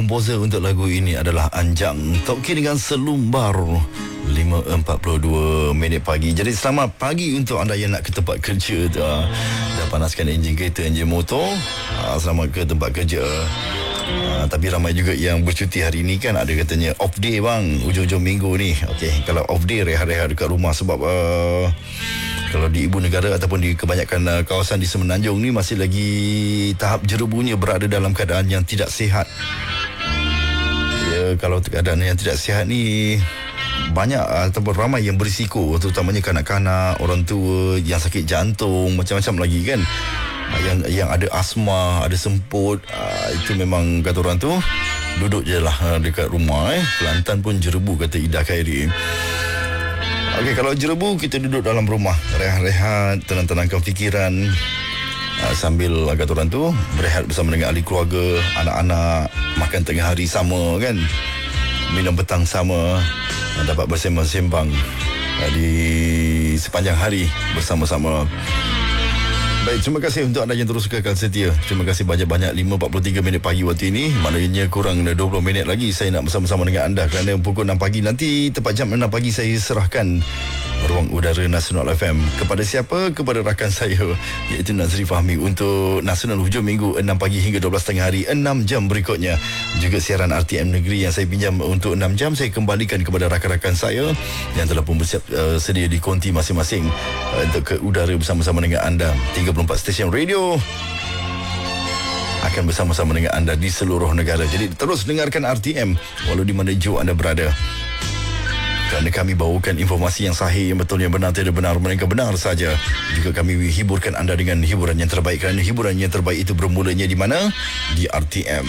komposer untuk lagu ini adalah Anjang. Tauqir dengan Selumbar. 5.42 pagi. Jadi selamat pagi untuk anda yang nak ke tempat kerja. Dah panaskan enjin kereta, enjin motor. Selamat ke tempat kerja. Tapi ramai juga yang bercuti hari ni kan. Ada katanya off day bang, ujung-ujung minggu ni. Okey, kalau off day rehat-rehat dekat rumah. Sebab kalau di ibu negara ataupun di kebanyakan kawasan di Semenanjung ni masih lagi tahap jerebunya, berada dalam keadaan yang tidak sihat. Ya, kalau keadaan yang tidak sihat ni banyak ataupun ramai yang berisiko, terutamanya kanak-kanak, orang tua yang sakit jantung, macam-macam lagi kan. Yang ada asma, ada semput, itu memang kata orang tu duduk je lah dekat rumah. Kelantan pun jerebu, kata Ida Khairi. Okey, kalau jerebu kita duduk dalam rumah, rehat-rehat, tenang-tenangkan fikiran, sambil kata orang tu berehat bersama dengan ahli keluarga, anak-anak, makan tengah hari sama kan, minum petang sama, dapat bersembang-sembang di sepanjang hari bersama-sama. Baik, terima kasih untuk anda yang terus kekal setia. Terima kasih banyak-banyak. 5.43 pagi waktu ini. Maknanya kurang 20 minit lagi saya nak bersama-sama dengan anda. Kerana pukul 6 pagi nanti, tepat jam 6 pagi, saya serahkan Ruang Udara Nasional FM. Kepada siapa? Kepada rakan saya, iaitu Nazri Fahmi, untuk Nasional Hujung Minggu 6 pagi hingga 12 tengah hari, 6 jam berikutnya. Juga siaran RTM Negeri yang saya pinjam untuk 6 jam, saya kembalikan kepada rakan-rakan saya yang telah pun bersiap sedia di konti masing-masing untuk ke udara bersama-sama dengan anda. 34 stesen radio akan bersama-sama dengan anda di seluruh negara. Jadi terus dengarkan RTM walau di mana jauh anda berada. Kerana kami bawakan informasi yang sahih, yang betul, yang benar, tidak benar, melainkan benar saja. Juga kami hiburkan anda dengan hiburan yang terbaik. Kerana hiburan yang terbaik itu bermulanya di mana? Di RTM.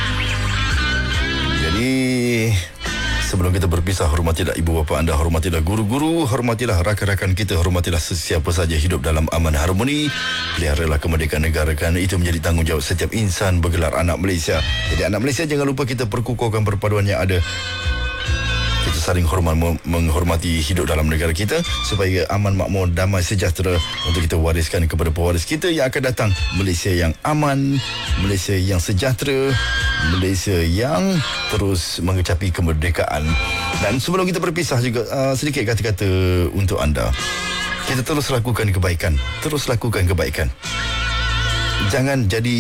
Jadi sebelum kita berpisah, hormatilah ibu bapa anda, hormatilah guru-guru, hormatilah rakan-rakan kita, hormatilah sesiapa saja hidup dalam aman harmoni. Peliharalah kemerdekaan negara, kerana itu menjadi tanggungjawab setiap insan bergelar anak Malaysia. Jadi anak Malaysia, jangan lupa kita perkukuhkan perpaduan yang ada. Kita saling menghormati hidup dalam negara kita supaya aman, makmur, damai, sejahtera untuk kita wariskan kepada pewaris kita yang akan datang. Malaysia yang aman, Malaysia yang sejahtera, Malaysia yang terus mengecapi kemerdekaan. Dan sebelum kita berpisah juga, sedikit kata-kata untuk anda. Kita terus lakukan kebaikan. Terus lakukan kebaikan. Jangan jadi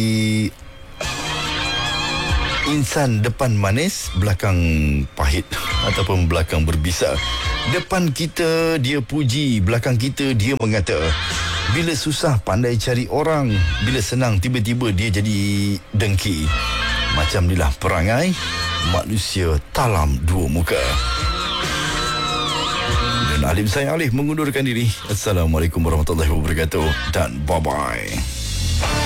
insan depan manis, belakang pahit ataupun belakang berbisa. Depan kita dia puji, belakang kita dia mengata. Bila susah pandai cari orang, bila senang tiba-tiba dia jadi dengki. Macam inilah perangai manusia talam dua muka. Dan Alim saya Alif mengundurkan diri. Assalamualaikum warahmatullahi wabarakatuh dan bye-bye.